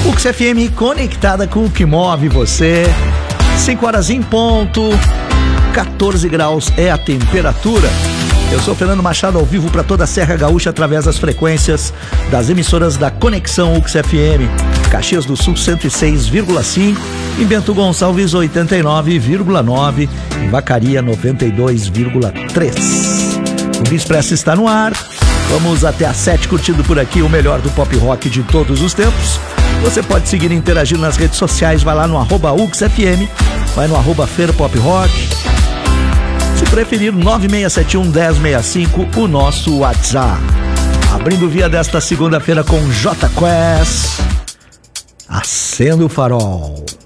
UX FM conectada com o que move você. 5 horas em ponto, 14 graus é a temperatura. Eu sou Fernando Machado, ao vivo para toda a Serra Gaúcha através das frequências das emissoras da Conexão UX FM. Caxias do Sul 106,5, em Bento Gonçalves 89,9, em Vacaria 92,3. O Expresso está no ar. Vamos até às 7 curtindo por aqui o melhor do pop rock de todos os tempos. Você pode seguir e interagir nas redes sociais, vai lá no @UXFM, vai no @FerPopRock. Se preferir, 9671-1065, o nosso WhatsApp. Abrindo via desta segunda-feira com J Quest, Acenda o Farol.